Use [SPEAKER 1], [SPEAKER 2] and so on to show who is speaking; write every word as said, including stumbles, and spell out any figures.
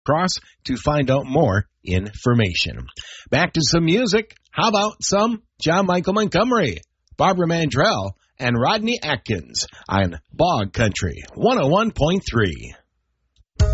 [SPEAKER 1] Cross to find out more information. Back to some music. How about some John Michael Montgomery, Barbara Mandrell, and Rodney Atkins on Bog Country one oh one point three.